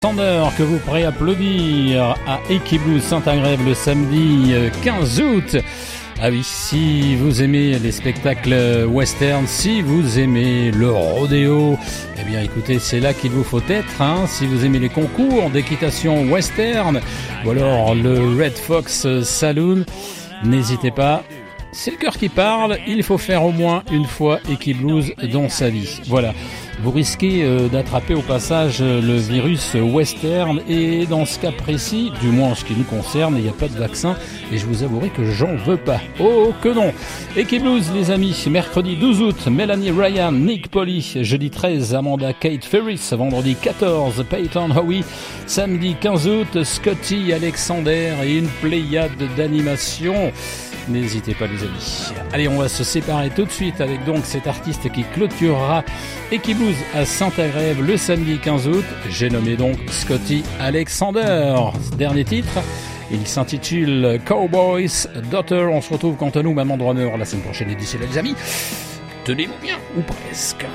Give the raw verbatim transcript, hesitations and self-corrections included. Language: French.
Sander que vous pourrez applaudir à Equiblues Saint-Agrève le samedi quinze août. Ah oui, si vous aimez les spectacles western, si vous aimez le rodéo, eh bien écoutez, c'est là qu'il vous faut être, hein. Si vous aimez les concours d'équitation western, ou alors le Red Fox Saloon, n'hésitez pas. C'est le cœur qui parle, il faut faire au moins une fois Equiblues dans sa vie. Voilà, vous risquez euh, d'attraper au passage euh, le virus western et dans ce cas précis, du moins en ce qui nous concerne, il n'y a pas de vaccin et je vous avouerai que j'en veux pas. Oh que non. Equiblues les amis, mercredi douze août, Melanie Ryan, Nick Polly, jeudi treize, Amanda Kate Ferris, vendredi quatorze, Peyton Howie, samedi quinze août, Scotty Alexander et une pléiade d'animation. N'hésitez pas les amis. Allez, on va se séparer tout de suite avec donc cet artiste qui clôturera Equiblues à Saint-Agrève le samedi quinze août. J'ai nommé donc Scotty Alexander. Dernier titre, il s'intitule Cowboy's Daughter. On se retrouve quant à nous, Maman de Runner, la semaine prochaine et d'ici là les amis, tenez-vous bien, ou presque.